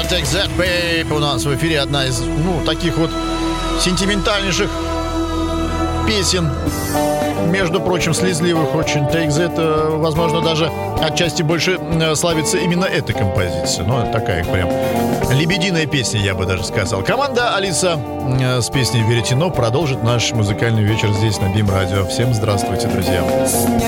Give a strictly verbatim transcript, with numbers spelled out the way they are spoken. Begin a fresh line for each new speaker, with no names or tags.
Take That, Babe. У нас в эфире одна из, ну, таких вот сентиментальнейших песен. Между прочим, слезливых очень. Take That, возможно, даже отчасти больше славится именно эта композиция. Ну, это такая прям лебединая песня, я бы даже сказал. Команда Алиса с песней «Веретено» продолжит наш музыкальный вечер здесь, на Бим Радио. Всем здравствуйте, друзья.